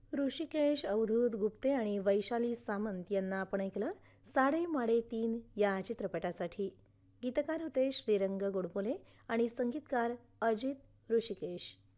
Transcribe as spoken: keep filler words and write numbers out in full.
ऋषिकेश अवधूत गुप्ते आणि वैशाली सामंत यांना आपण ऐकलं साडे माडे तीन या चित्रपटासाठी. गीतकार होते श्रीरंग गोडबोले आणि संगीतकार अजित ऋषिकेश.